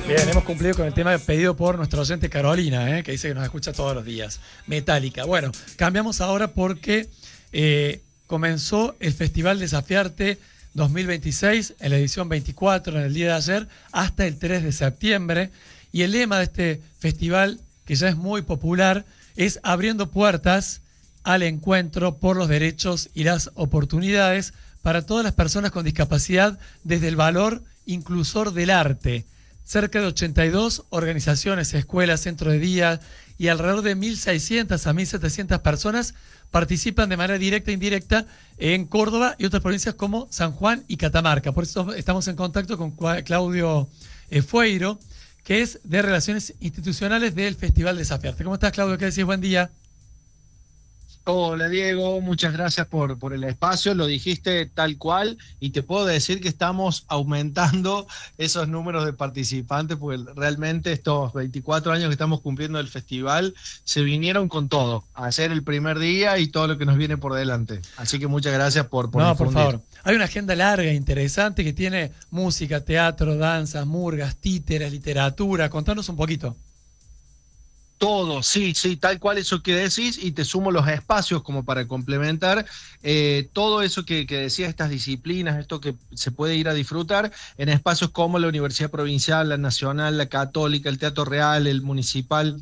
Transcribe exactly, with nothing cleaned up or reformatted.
Bien, hemos cumplido con el tema pedido por nuestra oyente Carolina, ¿eh? Que dice que nos escucha todos los días. Metallica. Bueno, cambiamos ahora porque eh, comenzó el Festival Desafiarte dos mil veintiséis en la edición veinticuatro, en el día de ayer, hasta el tres de septiembre. Y el lema de este festival, que ya es muy popular, es abriendo puertas al encuentro por los derechos y las oportunidades para todas las personas con discapacidad desde el valor inclusor del arte. Cerca de ochenta y dos organizaciones, escuelas, centros de día y alrededor de mil seiscientas a mil setecientas personas participan de manera directa e indirecta en Córdoba y otras provincias como San Juan y Catamarca. Por eso estamos en contacto con Claudio eh, Fueiro, que es de Relaciones Institucionales del Festival Desafiarte. ¿Cómo estás, Claudio? ¿Qué decís? Buen día. Hola Diego, muchas gracias por, por el espacio, lo dijiste tal cual y te puedo decir que estamos aumentando esos números de participantes porque realmente estos veinticuatro años que estamos cumpliendo el festival se vinieron con todo, a hacer el primer día y todo lo que nos viene por delante. Así que muchas gracias por, por No, difundir. por favor. Hay una agenda larga e interesante que tiene música, teatro, danzas, murgas, títeres, literatura. Contanos un poquito. Todo, sí, sí, tal cual eso que decís, y te sumo los espacios como para complementar eh, todo eso que, que decías, estas disciplinas, esto que se puede ir a disfrutar en espacios como la Universidad Provincial, la Nacional, la Católica, el Teatro Real, el Municipal.